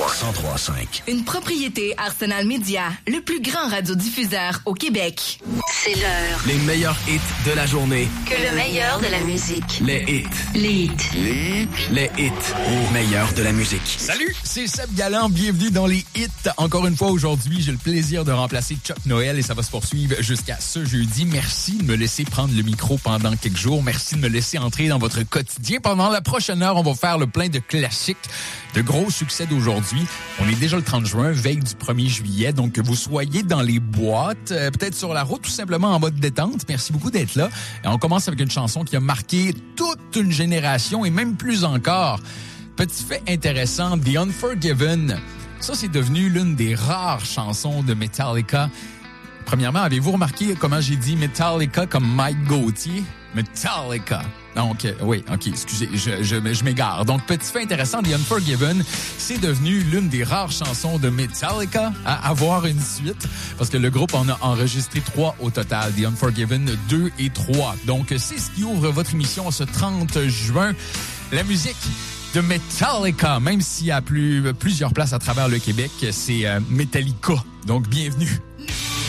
103.5. Une propriété Arsenal Média, le plus grand radiodiffuseur au Québec. C'est l'heure. Les meilleurs hits de la journée. Que le meilleur de la musique. Les hits. Les hits. Les hits au meilleur de la musique. Salut, c'est Seb Galland. Bienvenue dans les hits. Encore une fois, aujourd'hui, j'ai le plaisir de remplacer Chuck Noël et ça va se poursuivre jusqu'à ce jeudi. Merci de me laisser prendre le micro pendant quelques jours. Merci de me laisser entrer dans votre quotidien. Pendant la prochaine heure, on va faire le plein de classiques, de gros succès d'aujourd'hui. On est déjà le 30 juin, veille du 1er juillet. Donc, que vous soyez dans les boîtes, peut-être sur la route, tout simplement en mode détente. Merci beaucoup d'être là. Et on commence avec une chanson qui a marqué toute une génération et même plus encore. Petit fait intéressant, The Unforgiven. Ça, c'est devenu l'une des rares chansons de Metallica. Premièrement, avez-vous remarqué comment j'ai dit Metallica comme Mike Gauthier? Metallica. Donc, oui, OK, excusez, je m'égare. Donc, petit fait intéressant, The Unforgiven, c'est devenu l'une des rares chansons de Metallica à avoir une suite, parce que le groupe en a enregistré 3 au total, The Unforgiven 2 et 3. Donc, c'est ce qui ouvre votre émission ce 30 juin. La musique de Metallica, même s'il y a plusieurs places à travers le Québec, c'est Metallica. Donc, bienvenue.